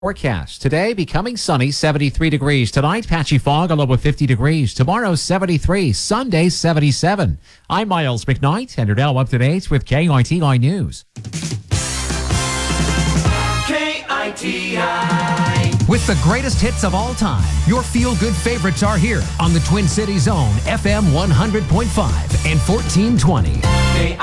Forecast today becoming sunny, 73 degrees. Tonight, patchy fog, a low of 50 degrees. Tomorrow, 73. Sunday, 77. I'm Miles McKnight, and you're now up to date with KITI News. KITI. With the greatest hits of all time, your feel-good favorites are here on the Twin Cities Zone, FM 100.5 and 1420.